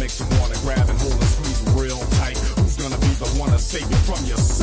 makes you wanna grab and hold and squeeze real tight. Who's gonna be the one to save you from yourself?